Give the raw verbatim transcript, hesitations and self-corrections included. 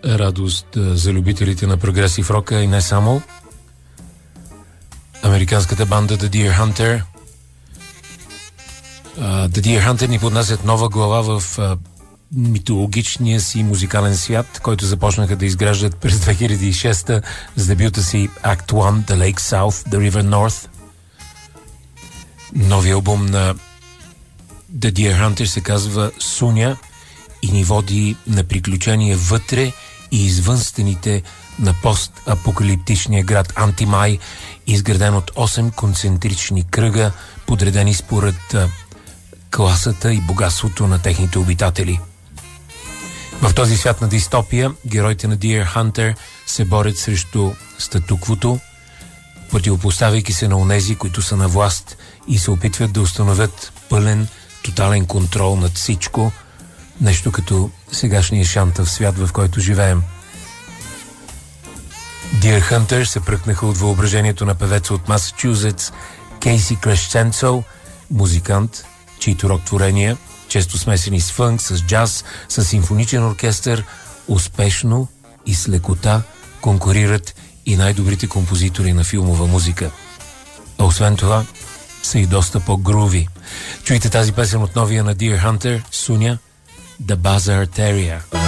радост за любителите на прогресив рока и не само. Американската банда The Deer Hunter. Uh, The Deer Hunter ни поднасят нова глава в uh, митологичния си музикален свят, който започнаха да изграждат през две хиляди и шеста с дебюта си Act One, The Lake South, The River North. Новия албум на The Deer Hunter се казва Суня и ни води на приключения вътре и извън стените на постапокалиптичния град Антимай, изграден от осем концентрични кръга, подредени според а, класата и богатството на техните обитатели. В този свят на дистопия героите на Deer Hunter се борят срещу статуквото, противопоставяйки се на онези, които са на власт и се опитват да установят пълен, тотален контрол над всичко, нещо като сегашния шантав свят, в който живеем. Deer Hunter се пръкнаха от въображението на певеца от Масачузетс Кейси Крещенцо, музикант, чието рок творения, често смесени с фънк, с джаз, с симфоничен оркестър, успешно и с лекота конкурират и най-добрите композитори на филмова музика. А освен това, са и доста по-груви. Чуйте тази песен от новия на Deer Hunter, Суня, The Bazaar Terrier.